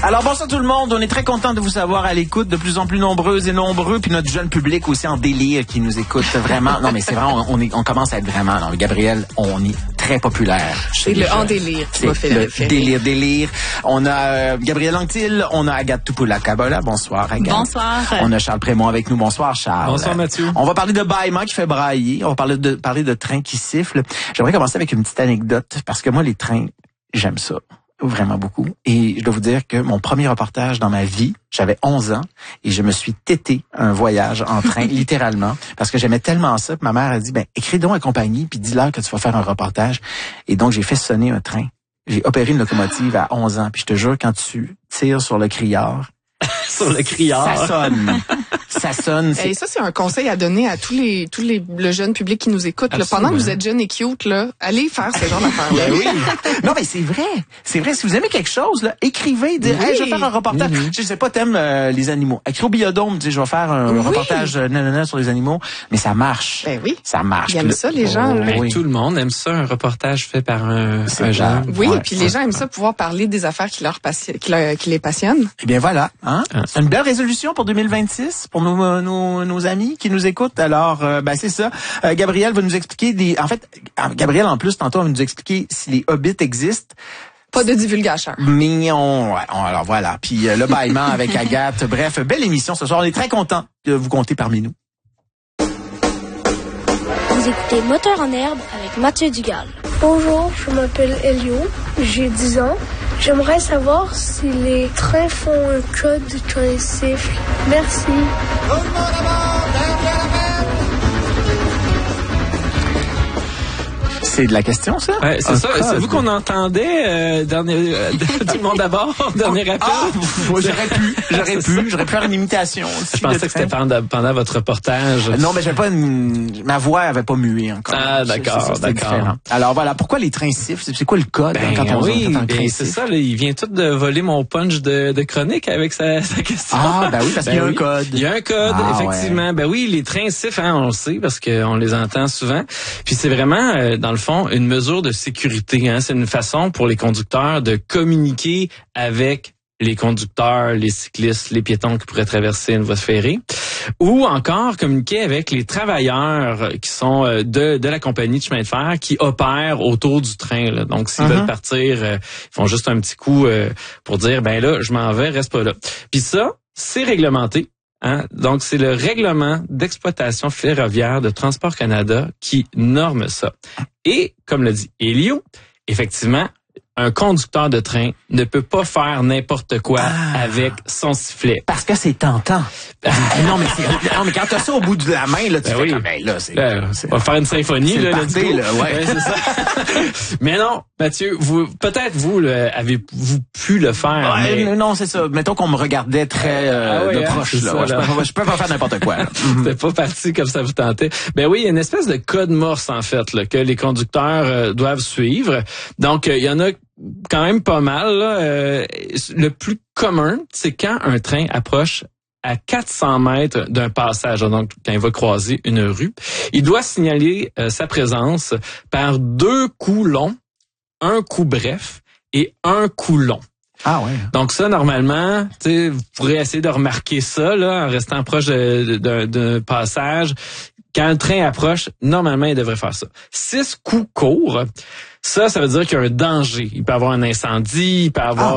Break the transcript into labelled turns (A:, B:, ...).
A: Alors bonsoir tout le monde, on est très content de vous savoir à l'écoute, de plus en plus nombreuses et nombreux, puis notre jeune public aussi en délire qui nous écoute vraiment. Non mais c'est vrai, on commence à être vraiment, non, Gabriel, on est très populaire.
B: C'est le en délire qui m'a fait
A: le délire. On a Gabriel Anctil, on a Agathe Topoula-Kabola. Bonsoir Agathe.
C: Bonsoir.
A: On a Charles Prémont avec nous. Bonsoir Charles.
D: Bonsoir Mathieu.
A: On va parler de bâillement qui fait brailler. On va parler de trains qui sifflent. J'aimerais commencer avec une petite anecdote parce que moi les trains, j'aime ça. Vraiment beaucoup. Et je dois vous dire que mon premier reportage dans ma vie, j'avais 11 ans et je me suis tété un voyage en train, littéralement, parce que j'aimais tellement ça. Ma mère a dit, écris donc à compagnie puis dis-leur que tu vas faire un reportage. Et donc, j'ai fait sonner un train. J'ai opéré une locomotive à 11 ans. Puis je te jure, quand tu tires sur le criard,
D: sur le criard.
A: Ça sonne. Ça sonne.
B: Et ça, c'est un conseil à donner à le jeune public qui nous écoute. Là. Pendant que vous êtes jeune et cute, là, allez faire ce genre d'affaires-là.
A: Oui. Non, mais c'est vrai. C'est vrai. Si vous aimez quelque chose, là, écrivez, dites, hey, je vais faire un reportage. Je sais pas, t'aimes les animaux. Écris au Biodôme, je vais faire un reportage sur les animaux. Mais ça marche.
B: Ben oui.
A: Ça marche.
B: Ils aiment ça, les gens. Là.
D: Oui. Tout le monde aime ça, un reportage fait par un genre.
B: Oui, et puis les gens aiment ça, pouvoir parler des affaires qui les passionnent.
A: Eh bien voilà. Hein? C'est une belle résolution pour 2026 pour nos amis qui nous écoutent. Alors, c'est ça. Gabriel va nous expliquer Gabriel, en plus, tantôt, va nous expliquer si les hobbits existent.
B: Pas de divulgation.
A: Mais alors voilà. Puis le bâillement avec Agathe. Bref, belle émission ce soir. On est très contents de vous compter parmi nous.
E: Vous écoutez Moteur en herbe avec Mathieu Dugal.
F: Bonjour, je m'appelle Elio, j'ai 10 ans. J'aimerais savoir si les trains font un code quand ils sifflent. Merci.
A: C'est de la question, ça?
D: Ouais, c'est ça. C'est vous qu'on entendait, tout le monde d'abord, dernier appel?
A: J'aurais pu faire une imitation aussi.
D: Je pensais que c'était pendant votre reportage.
A: Non, mais ma voix avait pas mué encore.
D: Ah, d'accord.
A: Alors voilà, pourquoi les trains sifflent? C'est quoi le code quand on
D: c'est ça, là, il vient tout de voler mon punch de chronique avec sa question.
A: Ah, oui, parce qu'il y a un code.
D: Il y a un code, effectivement. Ouais. Ben oui, les trains sifflent, on le sait, parce qu'on les entend souvent. Puis c'est vraiment, dans le fond, une mesure de sécurité. C'est une façon pour les conducteurs de communiquer avec les conducteurs, les cyclistes, les piétons qui pourraient traverser une voie ferrée, ou encore communiquer avec les travailleurs qui sont de la compagnie de chemin de fer qui opèrent autour du train. Là. Donc, s'ils veulent partir, ils font juste un petit coup pour dire, là, je m'en vais, reste pas là. Puis ça, c'est réglementé. Donc, c'est le règlement d'exploitation ferroviaire de Transport Canada qui norme ça. Et, comme l'a dit Elio, effectivement, un conducteur de train ne peut pas faire n'importe quoi avec son sifflet.
A: Parce que c'est tentant. Non, mais quand t'as ça au bout de la main, là, tu fais comme, là, c'est...
D: On va faire une symphonie, là,
A: ouais,
D: c'est ça. Mais non, Mathieu, vous, avez-vous pu le faire?
A: Ouais, mais... Non, c'est ça. Mettons qu'on me regardait très de proche, là. Je peux pas faire n'importe quoi, là.
D: C'était pas parti comme ça vous tentait. Ben oui, il y a une espèce de code morse, en fait, là, que les conducteurs doivent suivre. Donc, il y en a quand même pas mal. Là. Le plus commun, c'est quand un train approche à 400 mètres d'un passage, donc quand il va croiser une rue, il doit signaler sa présence par 2 coups longs, un coup bref et un coup long.
A: Ah ouais.
D: Donc ça, normalement, vous pourrez essayer de remarquer ça là, en restant proche d'un passage. Quand le train approche, normalement, il devrait faire ça. 6 coups courts, ça veut dire qu'il y a un danger. Il peut y avoir un incendie, il peut y avoir